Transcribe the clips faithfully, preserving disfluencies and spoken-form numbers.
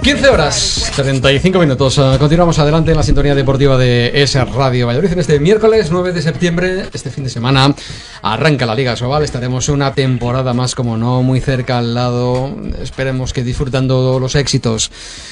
quince horas, treinta y cinco minutos. Uh, continuamos adelante en la sintonía deportiva de Es Radio Valladolid. En este miércoles nueve de septiembre, este fin de semana, arranca la Liga Sobal. Estaremos una temporada más, como no, muy cerca al lado. Esperemos que disfrutando los éxitos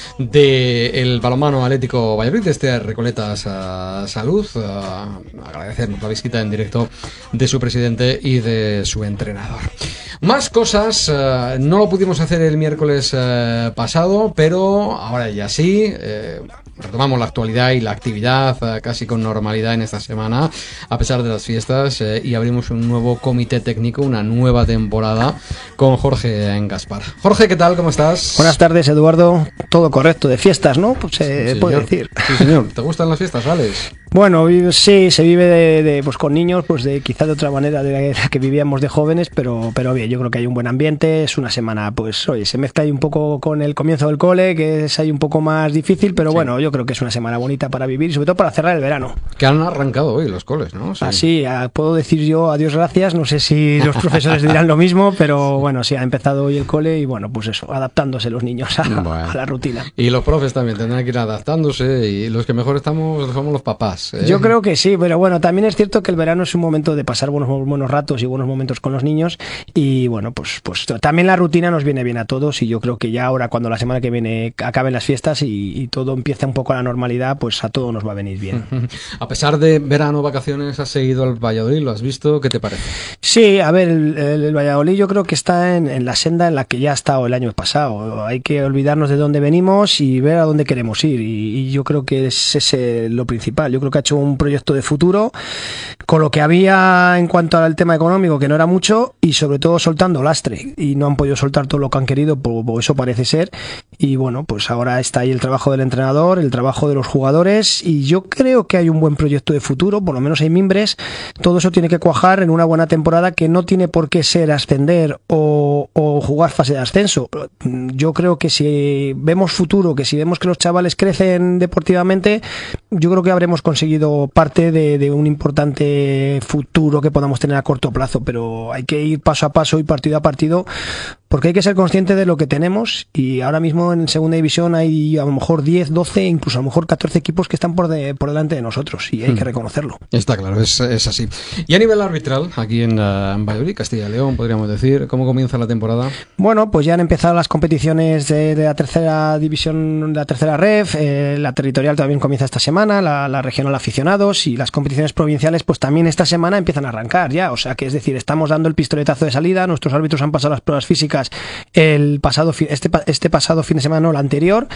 del balonmano Atlético Valladolid, de este Recoletas uh, Salud. Uh, agradecernos la visita en directo de su presidente y de su entrenador. Más cosas, uh, no lo pudimos hacer el miércoles uh, pasado, pero ahora ya sí, eh, retomamos la actualidad y la actividad uh, casi con normalidad en esta semana, a pesar de las fiestas, eh, y abrimos un nuevo comité técnico, una nueva temporada con Jorge Gaspar. Jorge, ¿qué tal? ¿Cómo estás? Buenas tardes, Eduardo. Todo correcto, de fiestas, ¿no? Pues se sí, puede decir. Sí, señor. ¿Te gustan las fiestas, Alex? Bueno, sí, se vive de, de, pues con niños, pues de quizá de otra manera de la que vivíamos de jóvenes, pero, pero bien, yo creo que hay un buen ambiente. Es una semana, pues, oye, se mezcla ahí un poco con el comienzo del cole, que es ahí un poco más difícil, pero sí. Bueno, yo creo que es una semana bonita para vivir y sobre todo para cerrar el verano. Que han arrancado hoy los coles, ¿no? Sí. Así, puedo decir yo adiós gracias, no sé si los profesores dirán lo mismo, pero bueno, sí, ha empezado hoy el cole y bueno, pues eso, adaptándose los niños a, bueno. a la rutina. Y los profes también tendrán que ir adaptándose y los que mejor estamos somos los papás. ¿eh? Yo creo que sí, pero bueno, también es cierto que el verano es un momento de pasar buenos, buenos ratos y buenos momentos con los niños y bueno, pues, pues también la rutina nos viene bien a todos y yo creo que ya ahora cuando la semana que viene acaben las fiestas y, y todo empieza un poco a la normalidad, pues a todos nos va a venir bien. A pesar de verano, vacaciones, ¿has seguido al Valladolid? ¿Lo has visto? ¿Qué te parece? Sí, a ver, el, el Valladolid yo creo que está en, en la senda en la que ya ha estado el año pasado. Hay que olvidarnos de dónde venimos y ver a dónde queremos ir y, y yo creo que es ese lo principal. Yo creo que ha hecho un proyecto de futuro con lo que había en cuanto al tema económico, que no era mucho, y sobre todo soltando lastre, y no han podido soltar todo lo que han querido, por, por eso parece ser, y bueno, pues ahora está ahí el trabajo del entrenador, el trabajo de los jugadores, y yo creo que hay un buen proyecto de futuro, por lo menos hay mimbres. Todo eso tiene que cuajar en una buena temporada que no tiene por qué ser ascender o, o jugar fase de ascenso. Yo creo que si vemos futuro, que si vemos que los chavales crecen deportivamente, yo creo que habremos conseguido parte de, de un importante futuro que podamos tener a corto plazo, pero hay que ir paso a paso y partido a partido, porque hay que ser consciente de lo que tenemos y ahora mismo en segunda división hay a lo mejor diez, doce, incluso a lo mejor catorce equipos que están por, de, por delante de nosotros y hay hmm. que reconocerlo. Está claro, es, es así. Y a nivel arbitral, aquí en, uh, en Valladolid, Castilla y León, podríamos decir, ¿cómo comienza la temporada? Bueno, pues ya han empezado las competiciones de, de la tercera división, de la tercera ref, eh, la territorial también comienza esta semana, la, la regional aficionados y las competiciones provinciales pues también esta semana empiezan a arrancar ya, o sea que es decir, estamos dando el pistoletazo de salida, nuestros árbitros han pasado las pruebas físicas el pasado este, este pasado fin de semana, no, el anterior,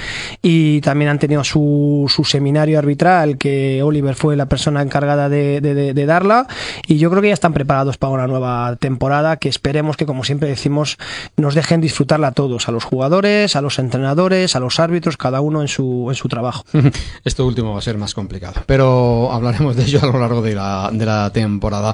y también han tenido su, su seminario arbitral que Oliver fue la persona encargada de, de, de, de darla y yo creo que ya están preparados para una nueva temporada que esperemos que, como siempre decimos, nos dejen disfrutarla a todos, a los jugadores, a los entrenadores, a los árbitros, cada uno en su, en su trabajo. Esto último va a ser más complicado, pero hablaremos de ello a lo largo de la, de la temporada.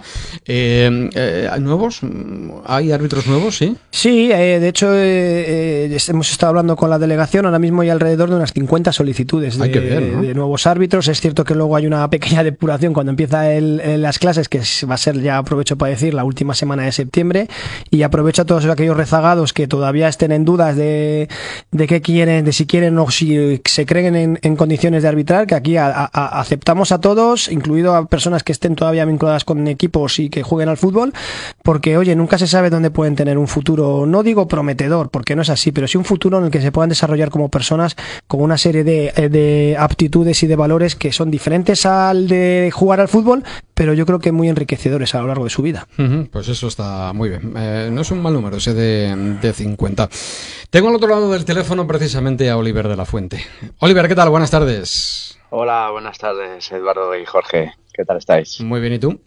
Eh, eh, ¿Nuevos? ¿Hay árbitros nuevos? Sí, sí eh, de hecho eh, eh, hemos estado hablando con la delegación, ahora mismo hay alrededor de unas cincuenta solicitudes de, bien, ¿no? de nuevos árbitros. Es cierto que luego hay una pequeña depuración cuando empieza el, el, las clases, que va a ser, ya aprovecho para decir, la última semana de septiembre, y aprovecho a todos aquellos rezagados que todavía estén en dudas de, de qué quieren, de si quieren o si se creen en, en condiciones de arbitrar, que aquí a, a, aceptamos a todos, incluido a personas que estén todavía vinculadas con equipos y que jueguen al fútbol, porque oye, nunca se sabe dónde pueden tener un futuro, no digo prometedor, porque no es así, pero sí un futuro en el que se puedan desarrollar como personas con una serie de, de aptitudes y de valores que son diferentes al de jugar al fútbol, pero yo creo que muy enriquecedores a lo largo de su vida. Uh-huh, pues eso está muy bien. Eh, no es un mal número ese de, de cincuenta. Tengo al otro lado del teléfono precisamente a Oliver de la Fuente. Oliver, ¿qué tal? Buenas tardes. Hola, buenas tardes, Eduardo y Jorge. ¿Qué tal estáis? Muy bien, ¿y tú?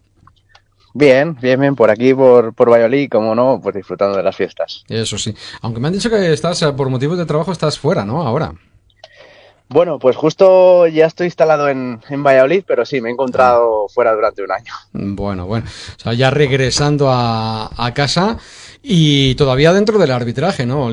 Bien, bien, bien, por aquí, por, por Valladolid, como no, pues disfrutando de las fiestas. Eso sí, aunque me han dicho que estás, por motivos de trabajo, estás fuera, ¿no? Ahora. Bueno, pues justo ya estoy instalado en, en Valladolid, pero sí, me he encontrado ah. fuera durante un año. Bueno, bueno, o sea, ya regresando a, a casa y todavía dentro del arbitraje, ¿no?